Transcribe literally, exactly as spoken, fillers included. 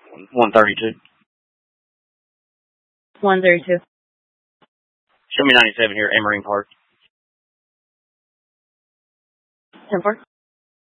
one thirty-two. one thirty-two. Show me ninety-seven here at Marine Park. ten four.